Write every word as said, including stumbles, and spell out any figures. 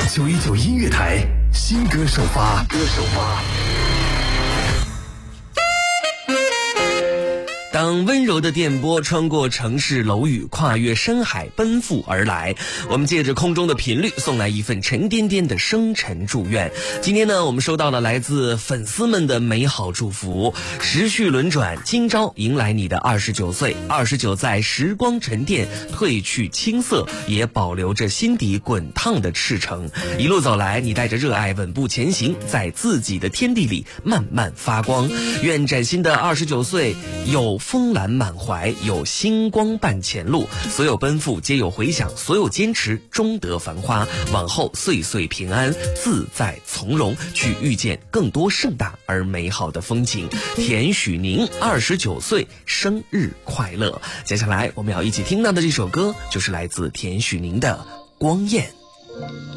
九一九音乐台新歌首发，歌首发。 当温柔的电波穿过城市楼宇，跨越深海奔赴而来，我们借着空中的频率送来一份沉甸甸的生辰祝愿。今天呢，我们收到了来自粉丝们的美好祝福。时序轮转，今朝迎来你的二十九岁。二十九载时光沉淀，褪去青涩，也保留着心底滚烫的赤诚。一路走来，你带着热爱稳步前行，在自己的天地里慢慢发光。愿崭新的二十九岁有风澜满怀，有星光伴前路，所有奔赴皆有回响，所有坚持终得繁花。往后岁岁平安，自在从容，去遇见更多盛大而美好的风景。田许宁二十九岁生日快乐！接下来我们要一起听到的这首歌，就是来自田许宁的《光焰》。